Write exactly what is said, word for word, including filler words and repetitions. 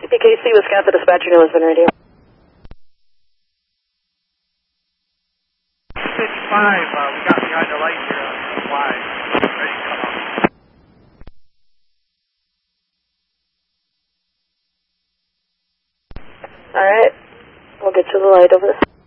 P K C, Wisconsin dispatcher, no Lisbon radio. fifty-five, uh, we got behind the light here on wide. Ready to come up. Alright, we'll get to the light over this.